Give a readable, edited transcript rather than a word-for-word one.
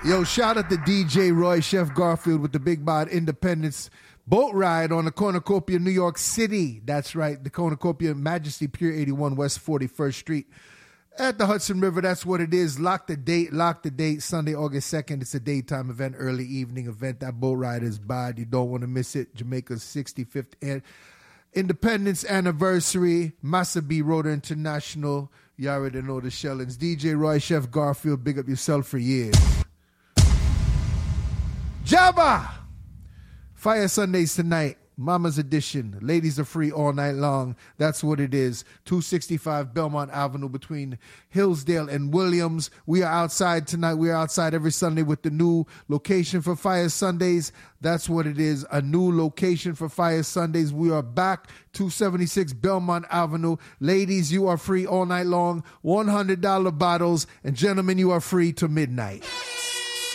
Yo, shout out to DJ Roy, Chef Garfield with the Big Bod Independence boat ride on the Cornucopia, New York City. That's right, the Cornucopia Majesty Pier 81 West 41st Street at the Hudson River. That's what it is. Lock the date, Sunday, August 2nd. It's a daytime event, early evening event. That boat ride is bad. You don't want to miss it. Jamaica's 65th Independence Anniversary, Massa B Road International. You already know the shellings. DJ Roy, Chef Garfield, big up yourself for years. Jabba! Fire Sundays tonight. Mama's Edition. Ladies are free all night long. That's what it is. 265 Belmont Avenue between Hillsdale and Williams. We are outside tonight. We are outside every Sunday with the new location for Fire Sundays. That's what it is. A new location for Fire Sundays. We are back. 276 Belmont Avenue. Ladies, you are free all night long. $100 bottles. And gentlemen, you are free to midnight.